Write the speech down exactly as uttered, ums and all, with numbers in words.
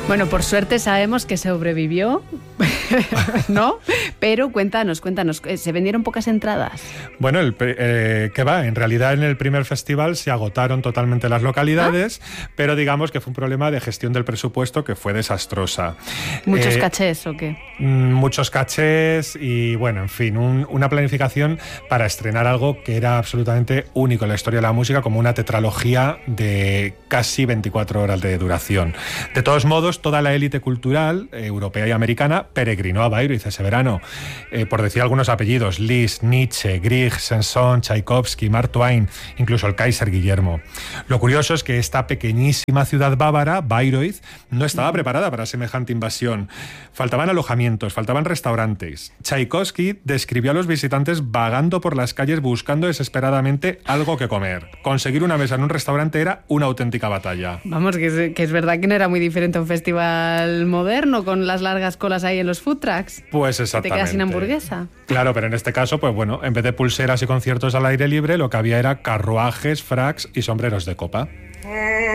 Bueno, por suerte sabemos que sobrevivió, ¿no? Pero cuéntanos, cuéntanos, ¿se vendieron pocas entradas? Bueno, el, eh, ¿qué va? En realidad en el primer festival se agotaron totalmente las localidades, ¿ah? Pero digamos que fue un problema de gestión del presupuesto que fue desastrosa. ¿Muchos eh, cachés o qué? Muchos cachés y, bueno, en fin, un, una planificación para estrenar algo que era absolutamente único en la historia de la música, como una tetralogía de casi veinticuatro horas de duración. De todos modos, toda la élite cultural eh, europea y americana peregrinó a Bayreuth ese verano. Eh, por decir algunos apellidos: Liszt, Nietzsche, Grieg, Saint-Saëns, Tchaikovsky, Mark Twain, incluso el Kaiser Guillermo. Lo curioso es que esta pequeñísima ciudad bávara, Bayreuth, no estaba preparada para semejante invasión. Faltaban alojamientos, faltaban restaurantes. Tchaikovsky describió a los visitantes vagando por las calles buscando desesperadamente algo que comer. Conseguir una mesa en un restaurante era una auténtica batalla. Vamos, que es, que es verdad que no era muy diferente a un festival moderno con las largas colas ahí en los food trucks. Pues exactamente. ¿Te quedas sin hamburguesa? Claro, pero en este caso, pues bueno, en vez de pulseras y conciertos al aire libre, lo que había era carruajes, fracs y sombreros de copa.